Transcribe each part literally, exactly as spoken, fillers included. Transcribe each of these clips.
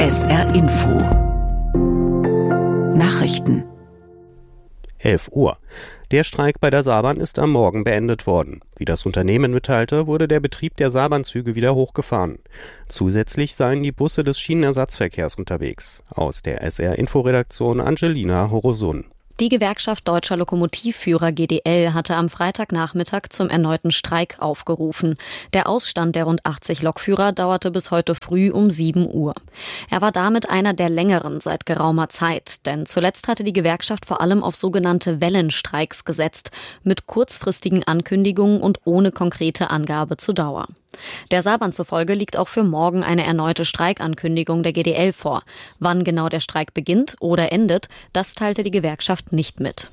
S R Info Nachrichten elf Uhr. Der Streik bei der Saarbahn ist am Morgen beendet worden. Wie das Unternehmen mitteilte, wurde der Betrieb der Saarbahnzüge wieder hochgefahren. Zusätzlich seien die Busse des Schienenersatzverkehrs unterwegs. Aus der S R-Info-Redaktion Angelina Horosun. Die Gewerkschaft Deutscher Lokomotivführer G D L hatte am Freitagnachmittag zum erneuten Streik aufgerufen. Der Ausstand der rund achtzig Lokführer dauerte bis heute früh um sieben Uhr. Er war damit einer der längeren seit geraumer Zeit, denn zuletzt hatte die Gewerkschaft vor allem auf sogenannte Wellenstreiks gesetzt, mit kurzfristigen Ankündigungen und ohne konkrete Angabe zur Dauer. Der Saarbahn zufolge liegt auch für morgen eine erneute Streikankündigung der G D L vor. Wann genau der Streik beginnt oder endet, das teilte die Gewerkschaft nicht mit.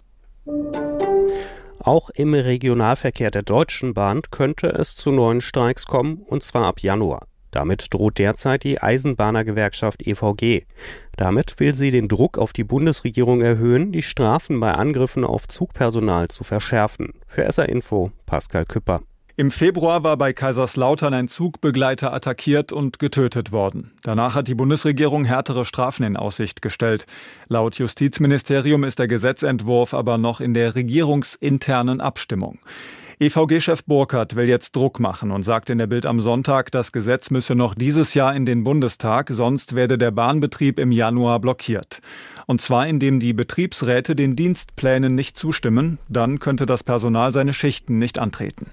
Auch im Regionalverkehr der Deutschen Bahn könnte es zu neuen Streiks kommen, und zwar ab Januar. Damit droht derzeit die Eisenbahnergewerkschaft E V G. Damit will sie den Druck auf die Bundesregierung erhöhen, die Strafen bei Angriffen auf Zugpersonal zu verschärfen. Für S R Info, Pascal Küpper. Im Februar war bei Kaiserslautern ein Zugbegleiter attackiert und getötet worden. Danach hat die Bundesregierung härtere Strafen in Aussicht gestellt. Laut Justizministerium ist der Gesetzentwurf aber noch in der regierungsinternen Abstimmung. E V G-Chef Burkhardt will jetzt Druck machen und sagt in der Bild am Sonntag, das Gesetz müsse noch dieses Jahr in den Bundestag, sonst werde der Bahnbetrieb im Januar blockiert. Und zwar indem die Betriebsräte den Dienstplänen nicht zustimmen, dann könnte das Personal seine Schichten nicht antreten.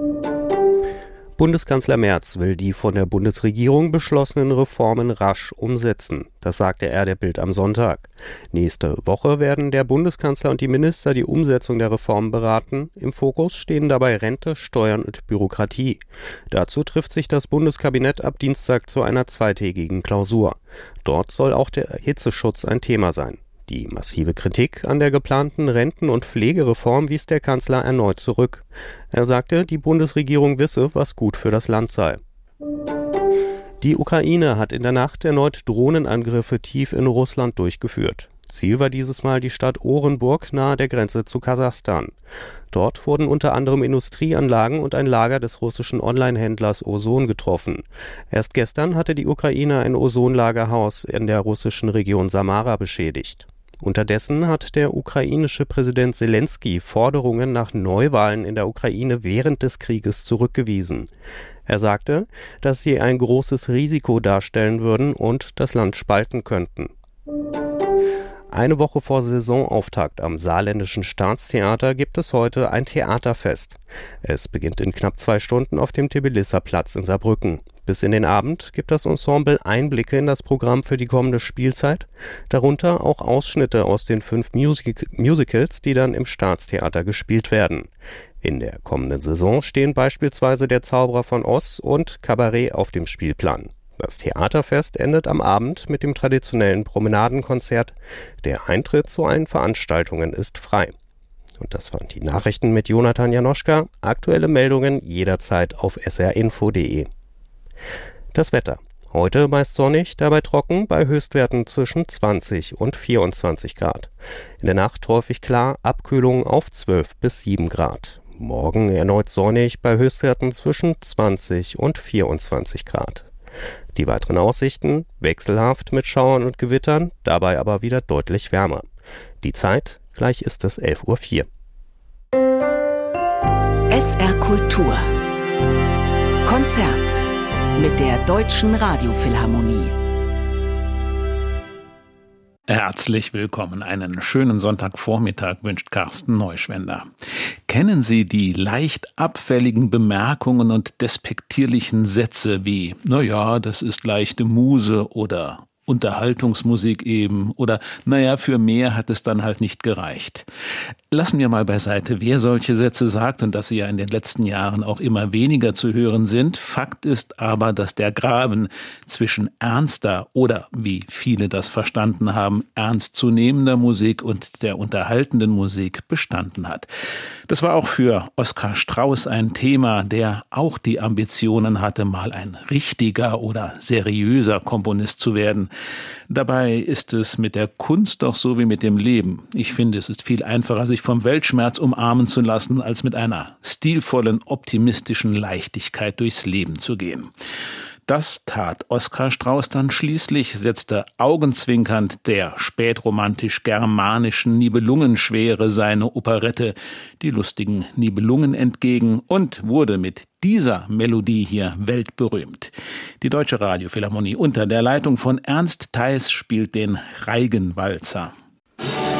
Bundeskanzler Merz will die von der Bundesregierung beschlossenen Reformen rasch umsetzen. Das sagte er der Bild am Sonntag. Nächste Woche werden der Bundeskanzler und die Minister die Umsetzung der Reformen beraten. Im Fokus stehen dabei Rente, Steuern und Bürokratie. Dazu trifft sich das Bundeskabinett ab Dienstag zu einer zweitägigen Klausur. Dort soll auch der Hitzeschutz ein Thema sein. Die massive Kritik an der geplanten Renten- und Pflegereform wies der Kanzler erneut zurück. Er sagte, die Bundesregierung wisse, was gut für das Land sei. Die Ukraine hat in der Nacht erneut Drohnenangriffe tief in Russland durchgeführt. Ziel war dieses Mal die Stadt Orenburg nahe der Grenze zu Kasachstan. Dort wurden unter anderem Industrieanlagen und ein Lager des russischen Online-Händlers Ozon getroffen. Erst gestern hatte die Ukraine ein Ozonlagerhaus in der russischen Region Samara beschädigt. Unterdessen hat der ukrainische Präsident Selenskyj Forderungen nach Neuwahlen in der Ukraine während des Krieges zurückgewiesen. Er sagte, dass sie ein großes Risiko darstellen würden und das Land spalten könnten. Eine Woche vor Saisonauftakt am Saarländischen Staatstheater gibt es heute ein Theaterfest. Es beginnt in knapp zwei Stunden auf dem Tbilisi-Platz in Saarbrücken. Bis in den Abend gibt das Ensemble Einblicke in das Programm für die kommende Spielzeit, darunter auch Ausschnitte aus den fünf Music- Musicals, die dann im Staatstheater gespielt werden. In der kommenden Saison stehen beispielsweise Der Zauberer von Oz und Kabarett auf dem Spielplan. Das Theaterfest endet am Abend mit dem traditionellen Promenadenkonzert. Der Eintritt zu allen Veranstaltungen ist frei. Und das waren die Nachrichten mit Jonathan Janoschka. Aktuelle Meldungen jederzeit auf s r info punkt d e. Das Wetter. Heute meist sonnig, dabei trocken, bei Höchstwerten zwischen zwanzig und vierundzwanzig Grad. In der Nacht häufig klar, Abkühlung auf zwölf bis sieben Grad. Morgen erneut sonnig, bei Höchstwerten zwischen zwanzig und vierundzwanzig Grad. Die weiteren Aussichten wechselhaft mit Schauern und Gewittern, dabei aber wieder deutlich wärmer. Die Zeit, gleich ist es elf Uhr vier. S R Kultur Konzert mit der Deutschen Radiophilharmonie. Herzlich willkommen. Einen schönen Sonntagvormittag wünscht Carsten Neuschwender. Kennen Sie die leicht abfälligen Bemerkungen und despektierlichen Sätze wie, na ja, das ist leichte Muse oder Unterhaltungsmusik eben oder naja, für mehr hat es dann halt nicht gereicht. Lassen wir mal beiseite, wer solche Sätze sagt und dass sie ja in den letzten Jahren auch immer weniger zu hören sind. Fakt ist aber, dass der Graben zwischen ernster oder, wie viele das verstanden haben, ernstzunehmender Musik und der unterhaltenden Musik bestanden hat. Das war auch für Oskar Strauß ein Thema, der auch die Ambitionen hatte, mal ein richtiger oder seriöser Komponist zu werden. Dabei ist es mit der Kunst doch so wie mit dem Leben. Ich finde, es ist viel einfacher, sich vom Weltschmerz umarmen zu lassen, als mit einer stilvollen, optimistischen Leichtigkeit durchs Leben zu gehen. Das tat Oskar Strauß dann schließlich, setzte augenzwinkernd der spätromantisch-germanischen Nibelungenschwere seine Operette Die lustigen Nibelungen entgegen und wurde mit dieser Melodie hier weltberühmt. Die Deutsche Radiophilharmonie unter der Leitung von Ernst Theis spielt den Reigenwalzer.